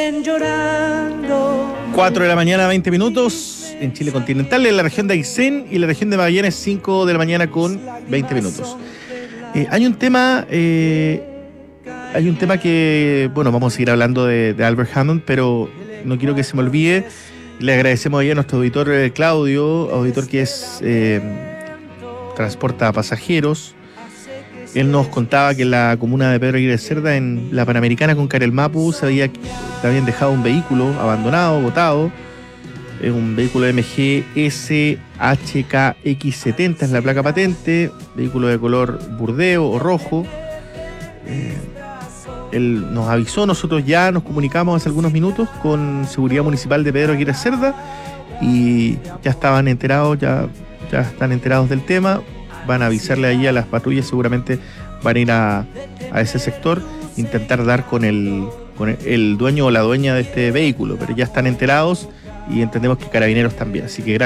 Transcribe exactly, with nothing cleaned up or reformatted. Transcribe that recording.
cuatro de la mañana, veinte minutos, en Chile continental, en la región de Aysén y la región de Magallanes, cinco de la mañana con veinte minutos. Eh, hay un tema, eh, hay un tema que, bueno, vamos a seguir hablando de, de Albert Hammond, pero no quiero que se me olvide. Le agradecemos ahí a nuestro auditor eh, Claudio, auditor que es eh, transporta pasajeros. Él nos contaba que en la comuna de Pedro Aguirre Cerda, en la Panamericana con Carelmapu, se había, se habían dejado un vehículo abandonado, botado. Es un vehículo M G S H K X setenta, es la placa patente, vehículo de color burdeo o rojo. Eh, él nos avisó, nosotros ya nos comunicamos hace algunos minutos con Seguridad Municipal de Pedro Aguirre Cerda y ya estaban enterados, ya, ya están enterados del tema. Van a avisarle allí a las patrullas, seguramente van a ir a, a ese sector, intentar dar con el, con el, el dueño o la dueña de este vehículo, pero ya están enterados y entendemos que Carabineros también, así que gracias.